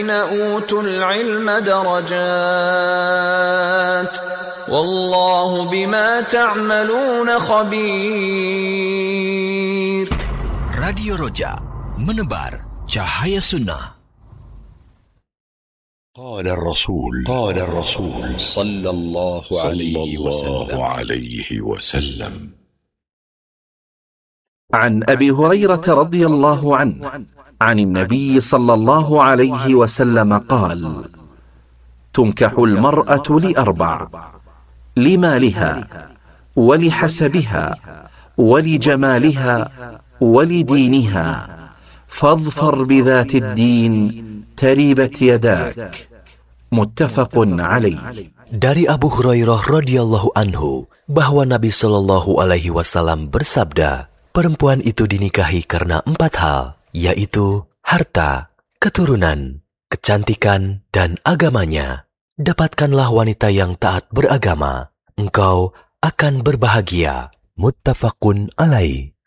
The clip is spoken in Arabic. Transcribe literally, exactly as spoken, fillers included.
أوتوا العلم درجات والله بما تعملون خبير. Radio Roja, menebar cahaya sunnah. قال الرسول قال الرسول صلى الله عليه وسلم عليه وسلم عن أبي هريرة رضي الله عنه عن النبي صلى الله عليه وسلم قال: تنكح المرأة لأربع: لمالها ولحسبها ولجمالها ولدينها، فاظفر بذات الدين تربت يداك. متفق عليه. Dari Abu Hurairah radhiyallahu anhu bahwa Nabi Shallallahu alaihi wasallam bersabda, perempuan itu dinikahi karena empat hal, yaitu harta, keturunan, kecantikan, dan agamanya. Dapatkanlah wanita yang taat beragama, engkau akan berbahagia. Muttafaqun alaih.